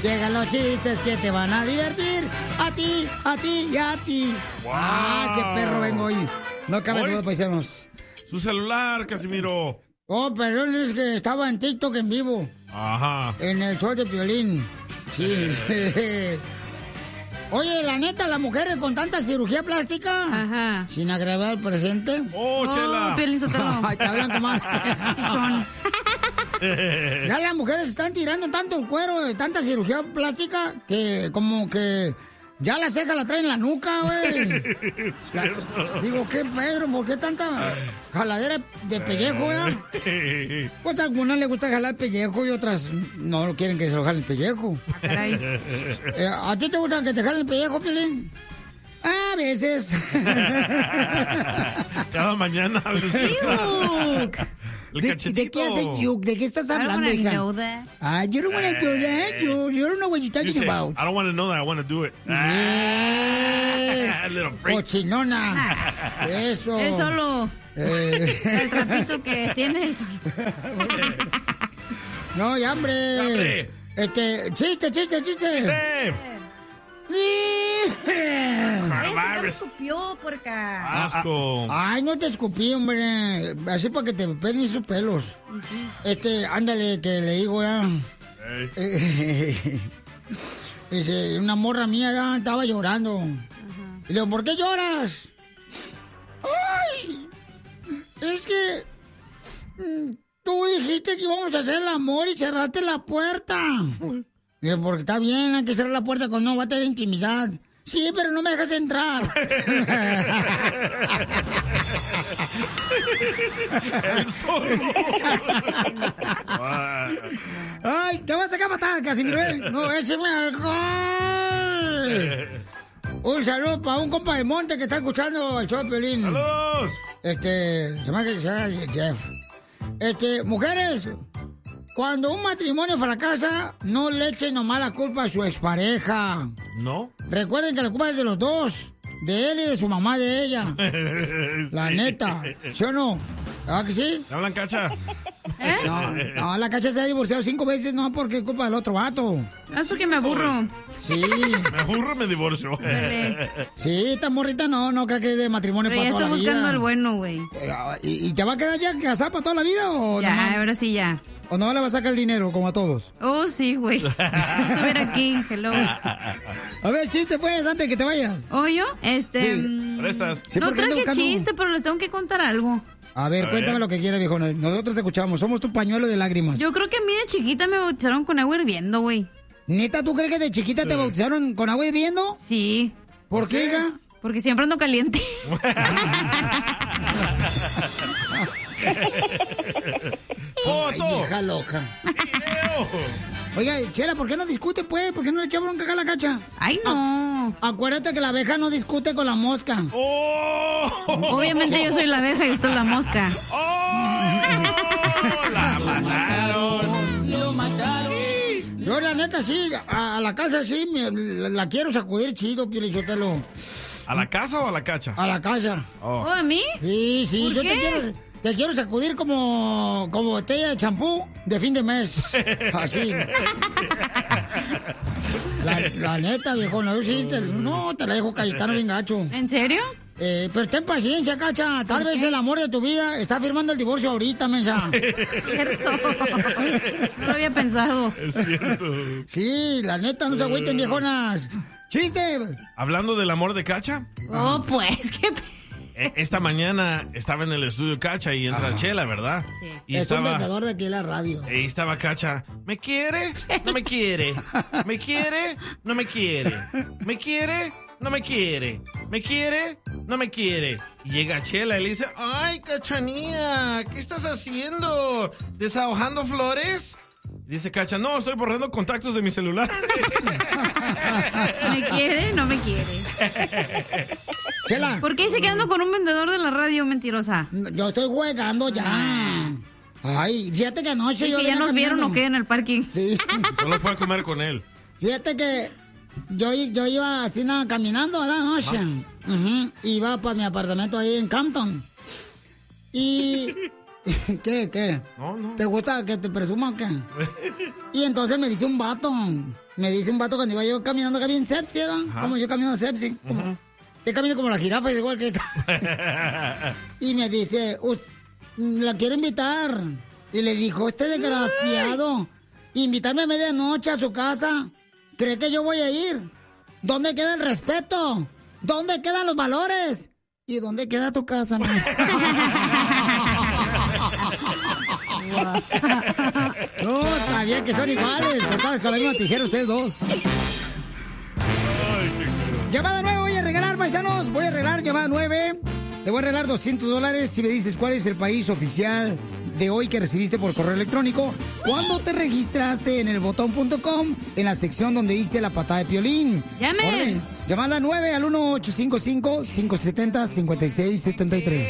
Llegan los chistes que te van a divertir. A ti y a ti. Wow. ¡Ah, qué perro vengo hoy! No cabe duda, paisanos. Su celular, Casimiro. Oh, perdón, es que estaba en TikTok en vivo. Ajá. En el show de Piolín. Sí. Oye, la neta, las mujeres con tanta cirugía plástica. Ajá. Sin agravar el presente. ¡Oh, Chela! Piolín Sotelo. Ay, te hablan como Chichón. Ya las mujeres están tirando tanto el cuero de tanta cirugía plástica que como que ya la ceja la traen en la nuca, güey. Digo, ¿qué, Pedro? ¿Por qué tanta jaladera de pellejo, güey? Pues a algunas les gusta jalar el pellejo y otras no quieren que se lo jalen el pellejo. Caray. ¿A ti te gusta que te jalen el pellejo, Pilín? A veces. Cada mañana. El cachetito. ¿De qué hace Yuk? ¿De qué estás hablando, hija? know that. You don't want to do that. You don't know what you're talking about. I don't want to know that. I want to do it. Little freak. Cochinona. Eso. Es solo el trapito que tienes. No, ya, hombre. ¡Hombre! Chiste. Me escupió, porca. Asco. Ay, no te escupí, hombre. Así para que te peguen sus pelos. Ándale, que le digo ya. Dice, una morra mía ya estaba llorando. Y le digo, ¿por qué lloras? Ay, es que tú dijiste que íbamos a hacer el amor y cerraste la puerta. Digo, porque está bien, hay que cerrar la puerta cuando no va a tener intimidad. Sí, pero no me dejas entrar. El zorro. Ay, te vas a sacar patada, Casimiro. No, écheme alcohol. Un saludo para un compa del monte que está escuchando el show de Piolín. ¡Saludos! Se llama Jeff. Mujeres, cuando un matrimonio fracasa, no le echen nomás la culpa a su expareja. ¿No? Recuerden que la culpa es de los dos. De él y de su mamá de ella. La neta. ¿Sí o no? ¿Ah, que sí? ¿Te hablan, Cacha? No, la Cacha se ha divorciado 5 veces, no porque es culpa del otro vato. Es porque me aburro. Sí. Me aburro, me divorcio. Sí, esta morrita no creo que es de matrimonio Pero para ya toda la estoy vida. buscando el bueno, güey. ¿Y te va a quedar ya casada para toda la vida o Ya, nomás- ahora sí ya. ¿O no le va a sacar el dinero como a todos? Oh, sí, güey. No estuviera aquí, hello. A ver, chiste pues, antes de que te vayas. ¿O yo? Prestas. Sí, No porque anda traje buscando- chiste, pero les tengo que contar algo. A ver, cuéntame lo que quieras, viejo. Nosotros te escuchamos. Somos tu pañuelo de lágrimas. Yo creo que a mí de chiquita me bautizaron con agua hirviendo, güey. ¿Neta, tú crees que de chiquita te bautizaron con agua hirviendo? Sí. ¿Por qué, hija? Porque siempre ando caliente. Ay, vieja loca. Oiga, Chela, ¿por qué no discute, pues? ¿Por qué no le echa bronca acá a la Cacha? Ay, no. Acuérdate que la abeja no discute con la mosca. Obviamente yo soy la abeja y usted es la mosca. ¡La mataron! Yo, la neta, sí, a la casa sí, la quiero sacudir chido, Pielichotelo. ¿A la casa o a la Cacha? A la casa. ¿Oh, a mí? Sí, ¿Por yo qué? te quiero sacudir como botella de champú de fin de mes. Así. La neta, viejo, no, yo sí, te la dejo Cayetano bien gacho. ¿En serio? Pero ten paciencia, Cacha. Tal vez el amor de tu vida está firmando el divorcio ahorita, mensa. Cierto. No lo había pensado. Es cierto. Sí, la neta, no se agüiten, viejonas. ¡Chiste! Hablando del amor de Cacha. Oh, pues, qué... Esta mañana estaba en el estudio Cacha y entra Chela, ¿verdad? Sí. Y Es un estaba, vendedor de aquí en la radio. y estaba Cacha. ¿Me quiere? ¿No me quiere? ¿Me quiere? ¿No me quiere? ¿Me quiere? ¿No me quiere? ¿Me quiere? ¿No me quiere? Y llega Chela y le dice, ¡ay, Cachanía! ¿Qué estás haciendo? ¿Desahogando flores? Y dice Cacha, no, estoy borrando contactos de mi celular. ¿Me quiere? No me quiere. Chela. ¿Por qué se quedando con un vendedor de la radio, mentirosa? Yo estoy jugando ya. Ay, fíjate que anoche ¿Sí, yo que ya venía nos vieron caminando. o qué en el parking? Sí. Solo fue a comer con él. Fíjate que yo iba así nada caminando a la noche. Iba para mi apartamento ahí en Campton. Y ¿Qué? No. ¿Te gusta que te presuma o qué? Y entonces me dice un vato cuando iba yo caminando acá bien sepsi, ¿no? Como yo caminando sepsi. Como, yo camino como la jirafa, igual que esta. Y me dice, la quiero invitar. Y le dijo, este desgraciado, invitarme a medianoche a su casa. ¿Cree que yo voy a ir? ¿Dónde queda el respeto? ¿Dónde quedan los valores? ¿Y dónde queda tu casa, man? No, sabía que son iguales. Cortados con la misma tijera ustedes dos. Llamada 9 voy a regalar, paisanos. Voy a regalar llamada 9. Te voy a regalar $200 si me dices cuál es el país oficial de hoy que recibiste por correo electrónico. ¿Cuándo te registraste en elbotón.com en la sección donde dice la patada de Piolín? ¡Llame! Llamada 9 al 1-855-570-5673.